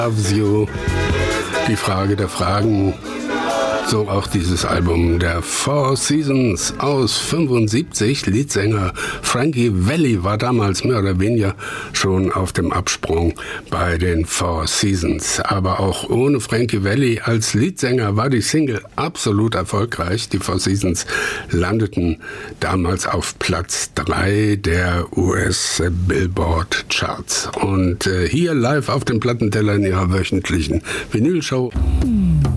Loves You, die Frage der Fragen. So auch dieses Album der Four Seasons aus 75. Leadsänger Frankie Valli war damals mehr oder weniger schon auf dem Absprung bei den Four Seasons. Aber auch ohne Frankie Valli als Leadsänger war die Single absolut erfolgreich. Die Four Seasons landeten damals auf Platz 3 der US Billboard Charts. Und hier live auf dem Plattenteller in ihrer wöchentlichen Vinylshow.